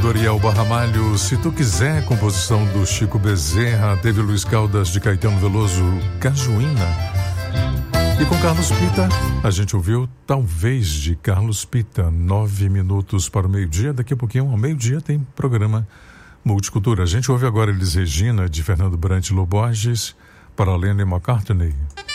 do Arielba Ramalho, Se Tu Quiser, composição do Chico Bezerra. Teve Luiz Caldas de Caetano Veloso, Cajuína. E com Carlos Pita, a gente ouviu Talvez, de Carlos Pita. 9 minutos para o meio-dia. Daqui a pouquinho, ao meio-dia, tem programa Multicultura. A gente ouve agora Elis Regina, de Fernando Brant Loborges, para Lennon e McCartney.